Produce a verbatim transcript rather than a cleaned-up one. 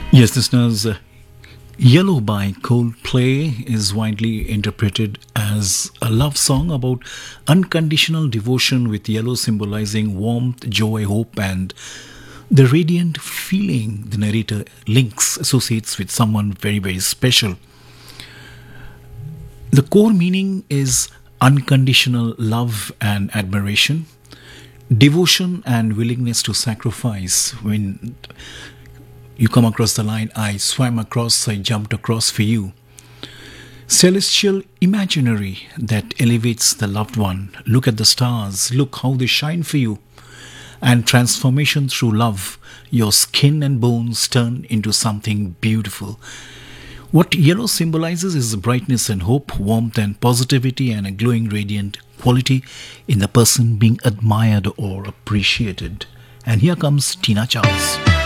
Yes, listeners, uh, Yellow by Coldplay is widely interpreted as a love song about unconditional devotion, with yellow symbolizing warmth, joy, hope, and the radiant feeling the narrator links associates with someone very, very special. The core meaning is unconditional love and admiration, devotion and willingness to sacrifice. When you come across the line, I swam across, I jumped across for you. Celestial imaginary that elevates the loved one. Look at the stars, look how they shine for you. And transformation through love, your skin and bones turn into something beautiful. What yellow symbolizes is brightness and hope, warmth and positivity, and a glowing, radiant quality in the person being admired or appreciated. And here comes Tina Charles.